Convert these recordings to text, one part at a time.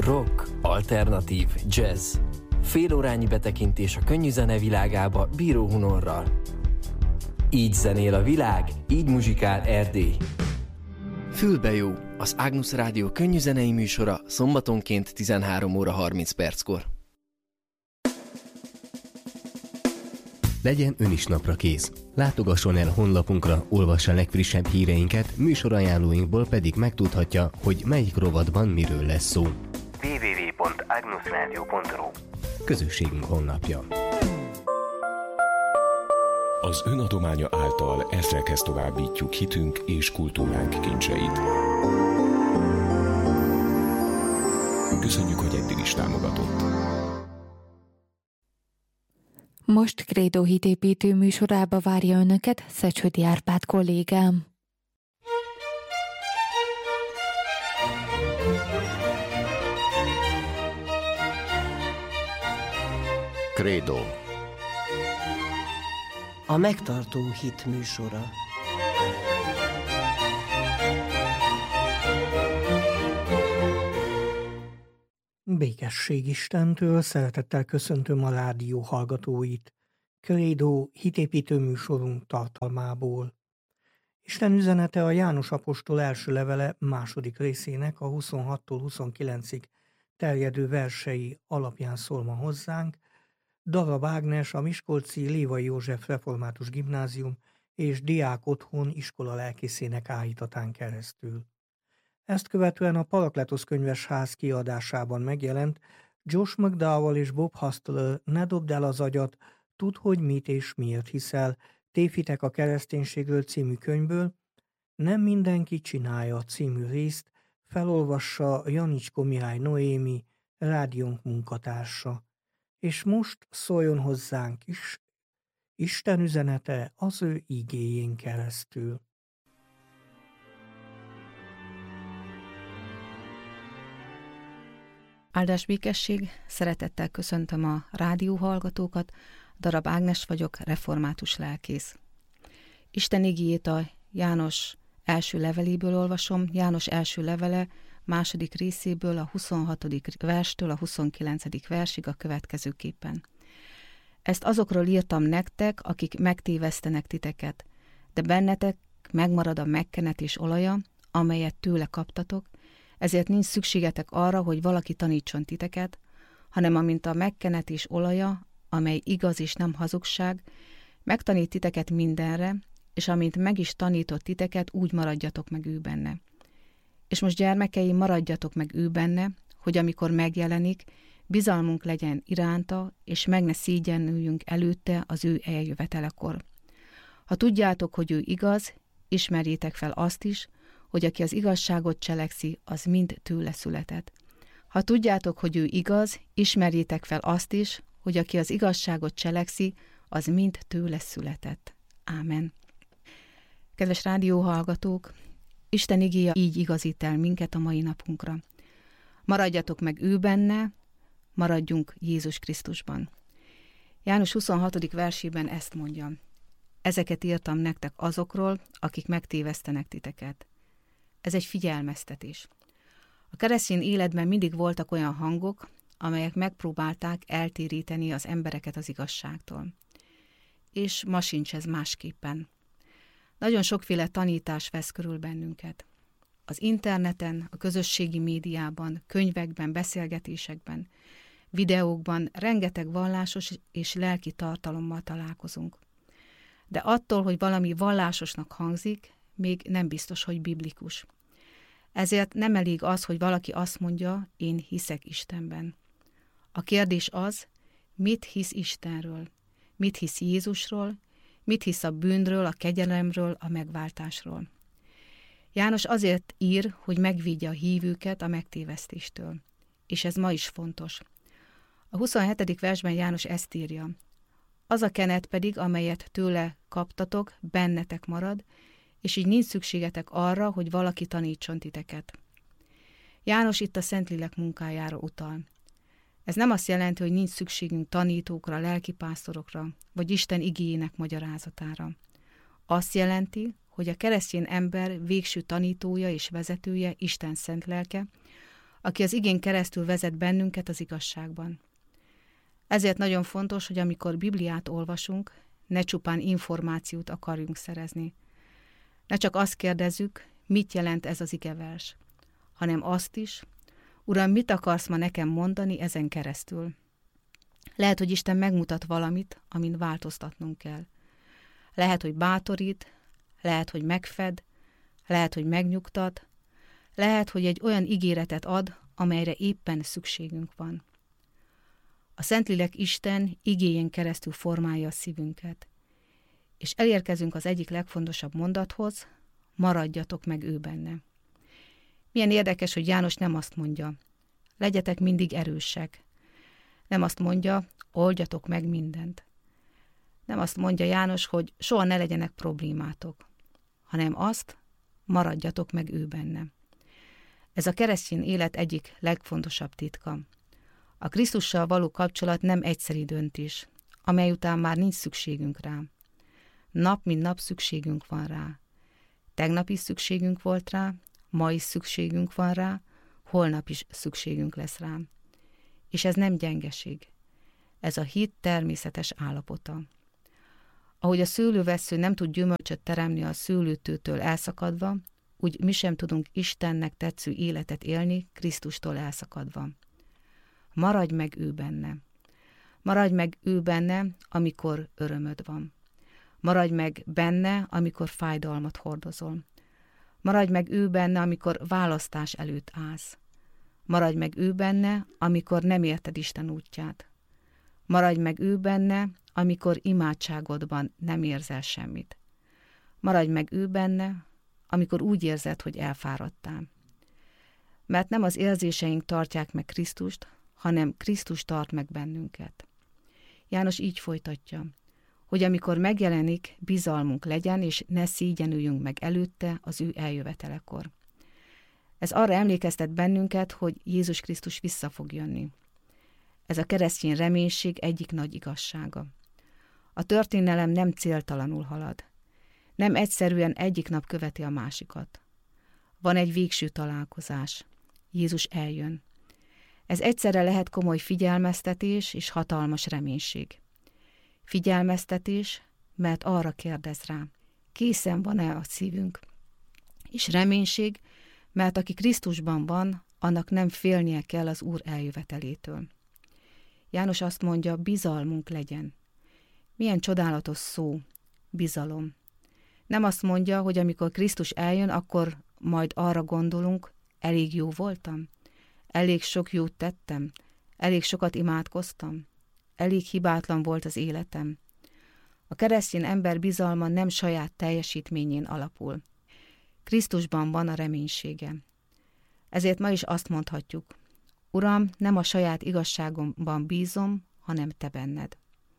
rock, alternatív, jazz. Félórányi betekintés a könnyű zene világába Bíró Hunorral. Így zenél a világ, így muzsikál Erdély. Fülbe jó, az Ágnusz Rádió könnyű zenei műsora szombatonként 13 óra 30 perckor. Legyen ön is napra kész. Látogasson el honlapunkra, olvassa legfrissebb híreinket, műsorajánlóinkból pedig megtudhatja, hogy melyik rovatban miről lesz szó. www.agnusradio.ru Közösségünk honlapja. Az önadománya által ezrekhez továbbítjuk hitünk és kultúránk kincseit. Köszönjük, hogy eddig is támogatott. Most Credo hitépítő műsorába várja önöket Szecsődi Árpád kollégám. Credo. A megtartó hit műsora. Békesség Istentől, szeretettel köszöntöm a rádió hallgatóit. Credo hitépítő műsorunk tartalmából. Isten üzenete a János apostol első levele második részének a 26-tól 29-ig terjedő versei alapján szól ma hozzánk. Darab Ágnes, a Miskolci Lévai József Református Gimnázium és Diák Otthon iskola lelkészének áhítatán keresztül. Ezt követően a Parakletosz könyvesház kiadásában megjelent Josh McDowell és Bob Hustler Ne dobd el az agyat, tudd, hogy mit és miért hiszel, Tévhitek a kereszténységről című könyvből, Nem mindenki csinálja című részt felolvassa Janicskó Mihály Noémi, rádiónk munkatársa. És most szóljon hozzánk is Isten üzenete az ő igéjén keresztül. Áldás békesség, szeretettel köszöntöm a rádióhallgatókat, Darab Ágnes vagyok, református lelkész. Isten igéjét a János első leveléből olvasom, János első levele második részéből a 26. verstől a 29. versig a következőképpen. Ezt azokról írtam nektek, akik megtévesztenek titeket, de bennetek megmarad a megkenetés olaja, amelyet tőle kaptatok, ezért nincs szükségetek arra, hogy valaki tanítson titeket, hanem amint a megkenetés olaja, amely igaz és nem hazugság, megtanít titeket mindenre, és amint meg is tanított titeket, úgy maradjatok meg ő benne. És most gyermekei, maradjatok meg ő benne, hogy amikor megjelenik, bizalmunk legyen iránta, és meg ne szégyenüljünk előtte az ő eljövetelekor. Ha tudjátok, hogy ő igaz, ismerjétek fel azt is, hogy aki az igazságot cselekszi, az mind tőle született. Ha tudjátok, hogy ő igaz, ismerjétek fel azt is, hogy aki az igazságot cselekszi, az mind tőle született. Ámen. Kedves rádióhallgatók, Isten igéje így igazít el minket a mai napunkra. Maradjatok meg ő benne, maradjunk Jézus Krisztusban. János 26. versében ezt mondja. Ezeket írtam nektek azokról, akik megtévesztenek titeket. Ez egy figyelmeztetés. A keresztény életben mindig voltak olyan hangok, amelyek megpróbálták eltéríteni az embereket az igazságtól. És ma sincs ez másképpen. Nagyon sokféle tanítás vesz körül bennünket. Az interneten, a közösségi médiában, könyvekben, beszélgetésekben, videókban rengeteg vallásos és lelki tartalommal találkozunk. De attól, hogy valami vallásosnak hangzik, még nem biztos, hogy biblikus. Ezért nem elég az, hogy valaki azt mondja, én hiszek Istenben. A kérdés az, mit hisz Istenről, mit hisz Jézusról, mit hisz a bűnről, a kegyelemről, a megváltásról. János azért ír, hogy megvédje a hívőket a megtévesztéstől. És ez ma is fontos. A 27. versben János ezt írja. Az a kenet pedig, amelyet tőle kaptatok, bennetek marad, és így nincs szükségetek arra, hogy valaki tanítson titeket. János itt a Szentlélek munkájára utal. Ez nem azt jelenti, hogy nincs szükségünk tanítókra, lelkipásztorokra, vagy Isten igéjének magyarázatára. Azt jelenti, hogy a keresztény ember végső tanítója és vezetője Isten szent lelke, aki az igén keresztül vezet bennünket az igazságban. Ezért nagyon fontos, hogy amikor Bibliát olvasunk, ne csupán információt akarjunk szerezni. Ne csak azt kérdezzük, mit jelent ez az igevers, hanem azt is, Uram, mit akarsz ma nekem mondani ezen keresztül? Lehet, hogy Isten megmutat valamit, amin változtatnunk kell. Lehet, hogy bátorít, lehet, hogy megfed, lehet, hogy megnyugtat, lehet, hogy egy olyan ígéretet ad, amelyre éppen szükségünk van. A Szentlélek Isten igéjén keresztül formálja a szívünket. És elérkezünk az egyik legfontosabb mondathoz, maradjatok meg ő benne. Milyen érdekes, hogy János nem azt mondja, legyetek mindig erősek. Nem azt mondja, oldjatok meg mindent. Nem azt mondja János, hogy soha ne legyenek problémátok, hanem azt, maradjatok meg ő benne. Ez a keresztény élet egyik legfontosabb titka. A Krisztussal való kapcsolat nem egyszeri döntés, amely után már nincs szükségünk rá. Nap mint nap szükségünk van rá. Tegnap is szükségünk volt rá, ma is szükségünk van rá, holnap is szükségünk lesz rá. És ez nem gyengeség. Ez a hit természetes állapota. Ahogy a szőlővessző nem tud gyümölcsöt teremni a szőlőtőtől elszakadva, úgy mi sem tudunk Istennek tetsző életet élni Krisztustól elszakadva. Maradj meg ő benne. Maradj meg ő benne, amikor örömöd van. Maradj meg benne, amikor fájdalmat hordozol. Maradj meg ő benne, amikor választás előtt állsz. Maradj meg ő benne, amikor nem érted Isten útját. Maradj meg ő benne, amikor imádságodban nem érzel semmit. Maradj meg ő benne, amikor úgy érzed, hogy elfáradtál. Mert nem az érzéseink tartják meg Krisztust, hanem Krisztus tart meg bennünket. János így folytatja, hogy amikor megjelenik, bizalmunk legyen, és ne szégyenüljünk meg előtte az ő eljövetelekor. Ez arra emlékeztet bennünket, hogy Jézus Krisztus vissza fog jönni. Ez a keresztény reménység egyik nagy igazsága. A történelem nem céltalanul halad. Nem egyszerűen egyik nap követi a másikat. Van egy végső találkozás. Jézus eljön. Ez egyszerre lehet komoly figyelmeztetés és hatalmas reménység. Figyelmeztetés, mert arra kérdez rá, készen van-e a szívünk? És reménység, mert aki Krisztusban van, annak nem félnie kell az Úr eljövetelétől. János azt mondja, bizalmunk legyen. Milyen csodálatos szó, bizalom. Nem azt mondja, hogy amikor Krisztus eljön, akkor majd arra gondolunk, elég jó voltam, elég sok jót tettem, elég sokat imádkoztam, elég hibátlan volt az életem. A keresztény ember bizalma nem saját teljesítményén alapul. Krisztusban van a reménysége. Ezért ma is azt mondhatjuk, Uram, nem a saját igazságomban bízom, hanem te benned.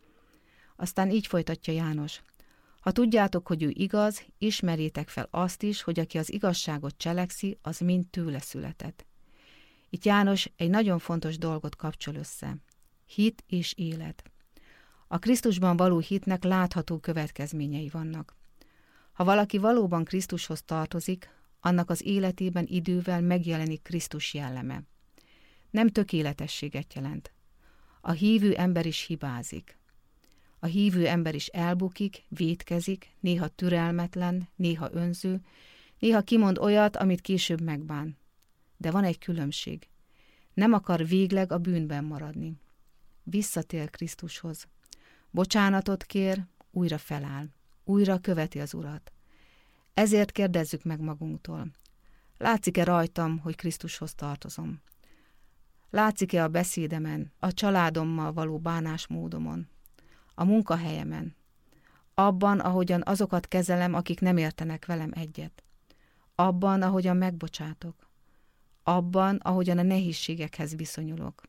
Aztán így folytatja János. Ha tudjátok, hogy ő igaz, ismerjétek fel azt is, hogy aki az igazságot cselekszi, az mind tőle született. Itt János egy nagyon fontos dolgot kapcsol össze. Hit és élet. A Krisztusban való hitnek látható következményei vannak. Ha valaki valóban Krisztushoz tartozik, annak az életében idővel megjelenik Krisztus jelleme. Nem tökéletességet jelent. A hívő ember is hibázik. A hívő ember is elbukik, vétkezik, néha türelmetlen, néha önző, néha kimond olyat, amit később megbán. De van egy különbség. Nem akar végleg a bűnben maradni. Visszatér Krisztushoz. Bocsánatot kér, újra feláll. Újra követi az Urat. Ezért kérdezzük meg magunktól. Látszik-e rajtam, hogy Krisztushoz tartozom? Látszik-e a beszédemen, a családommal való bánásmódomon, a munkahelyemen, abban, ahogyan azokat kezelem, akik nem értenek velem egyet, abban, ahogyan megbocsátok, abban, ahogyan a nehézségekhez viszonyulok.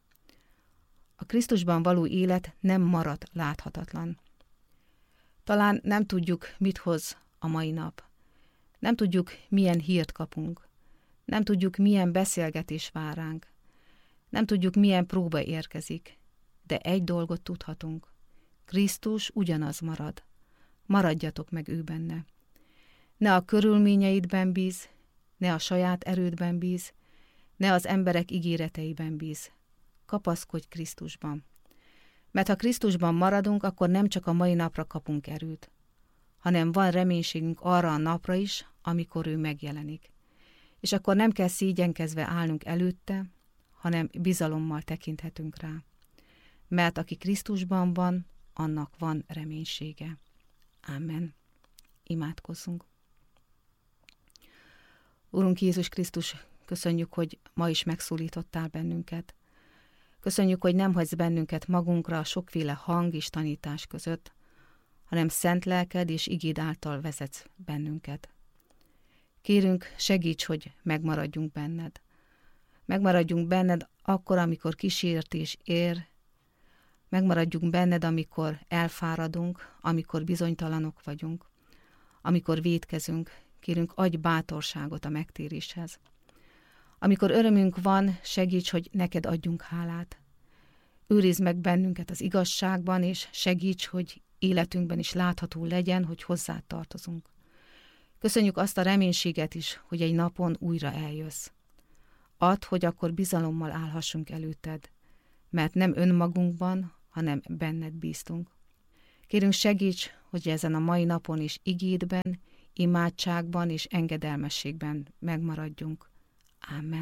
A Krisztusban való élet nem marad láthatatlan. Talán nem tudjuk, mit hoz a mai nap. Nem tudjuk, milyen hírt kapunk. Nem tudjuk, milyen beszélgetés vár ránk. Nem tudjuk, milyen próba érkezik. De egy dolgot tudhatunk. Krisztus ugyanaz marad. Maradjatok meg ő benne. Ne a körülményeidben bíz, ne a saját erődben bíz, Ne az emberek ígéreteiben bíz. Kapaszkodj Krisztusban. Mert ha Krisztusban maradunk, akkor nem csak a mai napra kapunk erőt, hanem van reménységünk arra a napra is, amikor ő megjelenik. És akkor nem kell szégyenkezve állnunk előtte, hanem bizalommal tekinthetünk rá. Mert aki Krisztusban van, annak van reménysége. Amen. Imádkozzunk. Urunk Jézus Krisztus, köszönjük, hogy ma is megszólítottál bennünket. Köszönjük, hogy nem hagysz bennünket magunkra a sokféle hang és tanítás között, hanem szent lelked és igéd által vezetsz bennünket. Kérünk, segíts, hogy megmaradjunk benned. Megmaradjunk benned akkor, amikor kísértés ér, megmaradjunk benned, amikor elfáradunk, amikor bizonytalanok vagyunk, amikor vétkezünk. Kérünk, adj bátorságot a megtéréshez. Amikor örömünk van, segíts, hogy neked adjunk hálát. Őrizd meg bennünket az igazságban, és segíts, hogy életünkben is látható legyen, hogy hozzád tartozunk. Köszönjük azt a reménységet is, hogy egy napon újra eljössz. Add, hogy akkor bizalommal állhassunk előtted, mert nem önmagunkban, hanem benned bíztunk. Kérünk, segíts, hogy ezen a mai napon is igédben, imádságban és engedelmességben megmaradjunk. Amen.